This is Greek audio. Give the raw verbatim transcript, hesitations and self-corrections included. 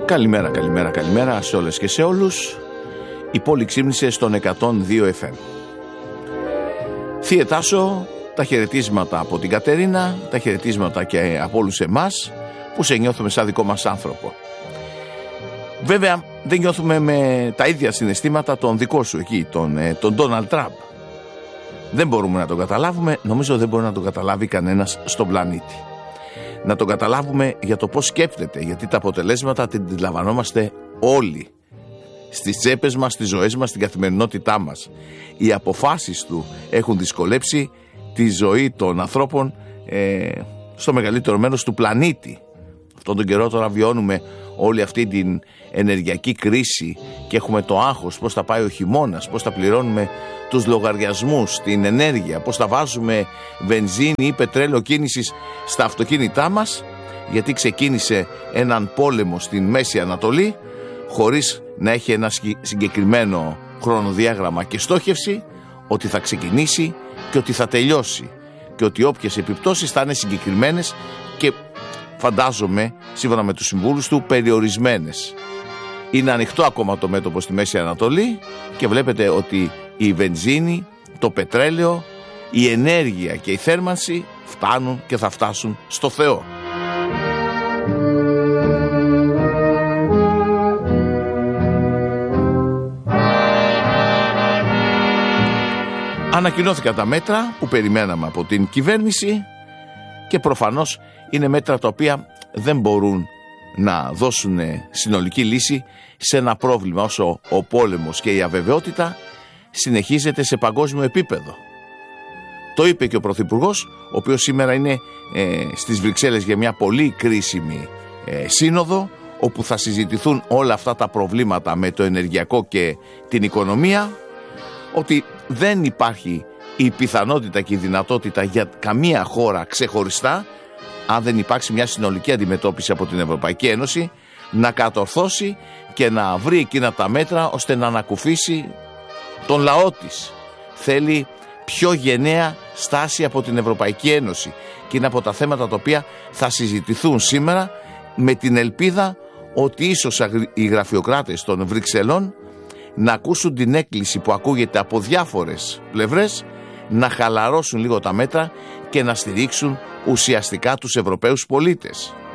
Καλημέρα, καλημέρα, καλημέρα σε όλες και σε όλους. Η πόλη ξύπνησε στον εκατόν δύο εφ εμ. Θείε Τάσο, τα χαιρετίσματα από την Κατερίνα, τα χαιρετίσματα και από όλους εμάς που σε νιώθουμε σαν δικό μας άνθρωπο. Βέβαια δεν νιώθουμε με τα ίδια συναισθήματα τον δικό σου εκεί, τον, τον Ντόναλντ Τραμπ. Δεν μπορούμε να τον καταλάβουμε, νομίζω δεν μπορεί να τον καταλάβει κανένας στον πλανήτη. Να τον καταλάβουμε για το πώς σκέφτεται, γιατί τα αποτελέσματα την αντιλαμβανόμαστε όλοι. Στις τσέπες μας, στις ζωές μας, στην καθημερινότητά μας. Οι αποφάσεις του έχουν δυσκολέψει τη ζωή των ανθρώπων ε, στο μεγαλύτερο μέρος του πλανήτη. Αυτόν τον καιρό τώρα βιώνουμε όλη αυτή την ενεργειακή κρίση και έχουμε το άγχος πώς θα πάει ο χειμώνας, πώς θα πληρώνουμε τους λογαριασμούς, την ενέργεια, πώς θα βάζουμε βενζίνη ή πετρέλαιο κίνησης στα αυτοκίνητά μας, γιατί ξεκίνησε έναν πόλεμο στην Μέση Ανατολή χωρίς να έχει ένα συγκεκριμένο χρονοδιάγραμμα και στόχευση, ότι θα ξεκινήσει και ότι θα τελειώσει και ότι όποιες επιπτώσεις θα είναι συγκεκριμένες και φαντάζομαι, σύμφωνα με τους συμβούλους του, περιορισμένες. Είναι ανοιχτό ακόμα το μέτωπο στη Μέση Ανατολή και βλέπετε ότι η βενζίνη, το πετρέλαιο, η ενέργεια και η θέρμανση φτάνουν και θα φτάσουν στο Θεό. Ανακοινώθηκαν τα μέτρα που περιμέναμε από την κυβέρνηση και προφανώς είναι μέτρα τα οποία δεν μπορούν να δώσουν συνολική λύση σε ένα πρόβλημα όσο ο πόλεμος και η αβεβαιότητα συνεχίζεται σε παγκόσμιο επίπεδο. Το είπε και ο Πρωθυπουργός, ο οποίος σήμερα είναι ε, στις Βρυξέλλες για μια πολύ κρίσιμη ε, σύνοδο, όπου θα συζητηθούν όλα αυτά τα προβλήματα με το ενεργειακό και την οικονομία, ότι δεν υπάρχει η πιθανότητα και η δυνατότητα για καμία χώρα ξεχωριστά, αν δεν υπάρξει μια συνολική αντιμετώπιση από την Ευρωπαϊκή Ένωση, να κατορθώσει και να βρει εκείνα τα μέτρα ώστε να ανακουφίσει τον λαό της. Θέλει πιο γενναία στάση από την Ευρωπαϊκή Ένωση και είναι από τα θέματα τα οποία θα συζητηθούν σήμερα, με την ελπίδα ότι ίσως οι γραφειοκράτες των Βρυξελών να ακούσουν την έκκληση που ακούγεται από διάφορες πλευρές, να χαλαρώσουν λίγο τα μέτρα και να στηρίξουν ουσιαστικά τους Ευρωπαίους πολίτες.